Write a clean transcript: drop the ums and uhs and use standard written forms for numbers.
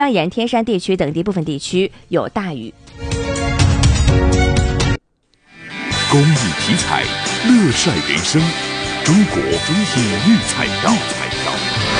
江沿天山地区等地部分地区有大雨。 公益题材，乐晒人生。中国体育彩票。